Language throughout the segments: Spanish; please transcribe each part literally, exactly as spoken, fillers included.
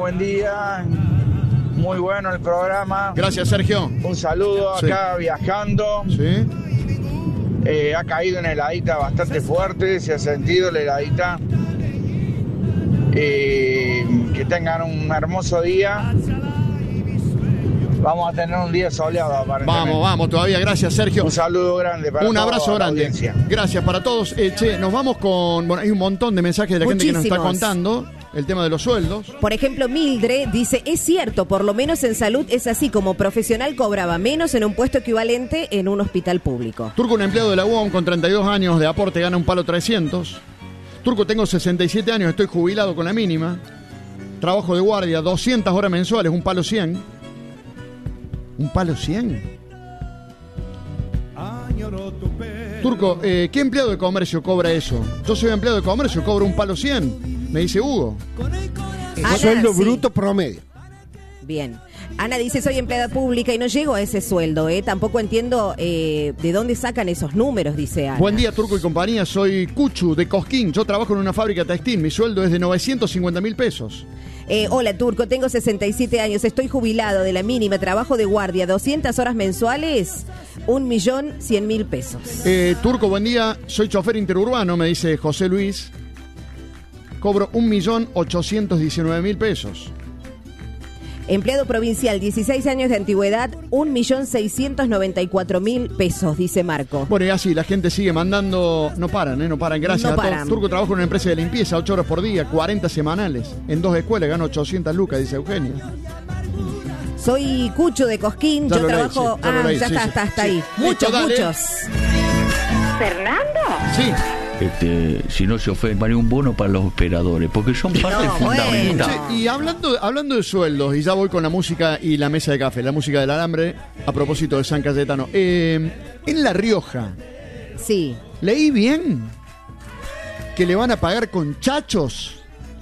buen día. Muy bueno el programa. Gracias, Sergio. Un saludo acá sí. viajando. Sí. Eh, ha caído una heladita bastante fuerte, se ha sentido la heladita. Eh, que tengan un hermoso día. Vamos a tener un día soleado aparentemente. Vamos, vamos, todavía. Gracias, Sergio. Un saludo grande para Un abrazo grande. Audiencia. Gracias para todos. Eh, che, nos vamos con... Bueno, hay un montón de mensajes de la Muchísimos. gente que nos está contando el tema de los sueldos. Por ejemplo, Mildred dice, es cierto, por lo menos en salud es así, como profesional cobraba menos en un puesto equivalente en un hospital público. Turco, un empleado de la U A M con treinta y dos años de aporte, gana un palo trescientos. Turco, tengo sesenta y siete años, estoy jubilado con la mínima. Trabajo de guardia, doscientas horas mensuales, un palo cien. ¿Un palo cien? Turco, eh, ¿qué empleado de comercio cobra eso? Yo soy empleado de comercio, cobro un palo cien. Me dice Hugo. El Ana, sueldo sí. bruto promedio. Bien. Ana dice, soy empleada pública y no llego a ese sueldo, ¿eh? Tampoco entiendo eh, de dónde sacan esos números, dice Ana. Buen día, Turco y compañía. Soy Cuchu de Cosquín. Yo trabajo en una fábrica textil. Mi sueldo es de novecientos cincuenta mil pesos. Eh, hola, Turco, tengo sesenta y siete años, estoy jubilado de la mínima, trabajo de guardia, doscientas horas mensuales, un millón cien mil pesos. Eh, Turco, buen día. Soy chofer interurbano, me dice José Luis. Cobro un millón ochocientos diecinueve mil pesos. Empleado provincial, dieciséis años de antigüedad, un millón seiscientos noventa y cuatro mil pesos, dice Marco. Bueno, y así, la gente sigue mandando, no paran, ¿eh? No paran, gracias No a todos. paran. Turco, trabajo en una empresa de limpieza, ocho horas por día, cuarenta semanales. En dos escuelas, gano ochocientas lucas, dice Eugenia. Soy Cucho de Cosquín, Ya yo lo leí, trabajo... sí, ya lo ah, leí, ya sí, está, sí. está, está Sí. ahí. Listo, Muchos, dale. muchos. ¿Fernando? Sí. Este, si no se ofende, vale un bono para los operadores, porque son parte No, fundamental. bueno. Che, y hablando, hablando de sueldos, y ya voy con la música y la mesa de café, la música del alambre, a propósito de San Cayetano. Eh, en La Rioja, Sí. ¿leí bien que le van a pagar con chachos?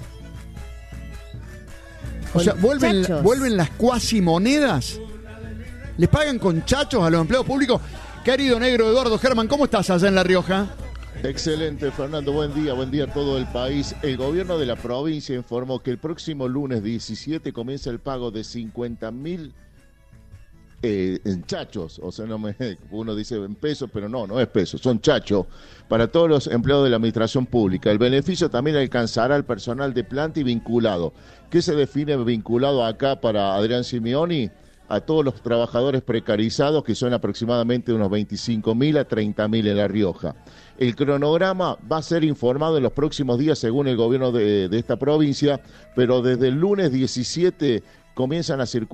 O ¿Con sea, ¿vuelven, chachos? vuelven las cuasimonedas? ¿Les pagan con chachos a los empleados públicos? Querido negro Eduardo Germán, ¿cómo estás allá en La Rioja? Excelente, Fernando. Buen día, buen día a todo el país. El gobierno de la provincia informó que el próximo lunes diecisiete comienza el pago de cincuenta mil eh, en chachos. O sea, no me, uno dice en pesos, pero no, no es pesos, son chachos para todos los empleados de la administración pública. El beneficio también alcanzará al personal de planta y vinculado. ¿Qué se define vinculado acá para Adrián Simeoni? A todos los trabajadores precarizados, que son aproximadamente unos veinticinco mil a treinta mil en La Rioja. El cronograma va a ser informado en los próximos días según el gobierno de, de esta provincia, pero desde el lunes diecisiete comienzan a circular